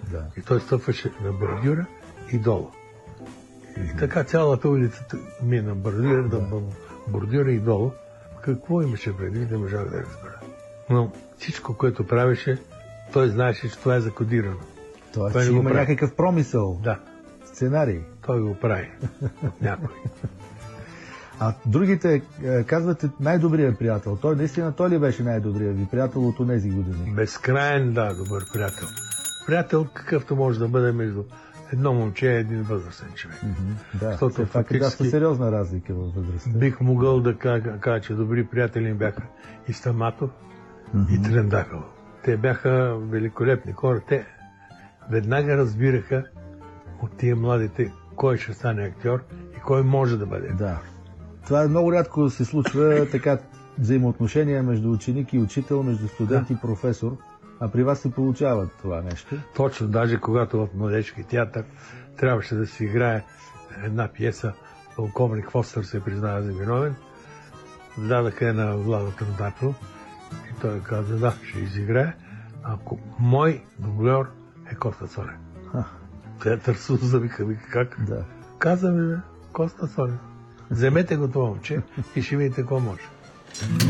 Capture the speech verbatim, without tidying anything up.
Да. И той стъпваше на бордюра и долу. И така цялата улица мина бордюра, да. бордюра и долу. Какво имаше предвид, не можах да разбера. Но всичко, което правеше, той знаеше, че това е закодирано. Тоест, той че има прави. Някакъв промисъл. Да. Сценарий. Той го прави. Някой. А другите, казвате, най-добрият приятел. Той наистина, той ли беше най-добрият ви приятел от тези години? Безкрайен, да, добър приятел. Приятел, какъвто може да бъде между едно момче и един възрастен човек. Mm-hmm, да, защото фактически доста сериозна разлика във възрастта. Бих могъл да кажа, че добри приятели бяха и Стаматов, mm-hmm. и Трендакъл. Те бяха великолепни хора. Те веднага разбираха от тия младите кой ще стане актьор и кой може да бъде. Да. Това е много рядко се случва така взаимоотношения между ученик и учител, между студент да. и професор. А при вас се получава това нещо? Точно, даже когато в Младежки театър трябваше да се играе една пиеса, полковник Фостър се признава за виновен, дадаха на Владо Трендакъл и той каза, да, ще изиграе, ако мой дублер е Коста Цонев. Театър Суза вика, вика как? Да. Каза ми, Коста Цонев. Вземете го това момче и ще видите какво може.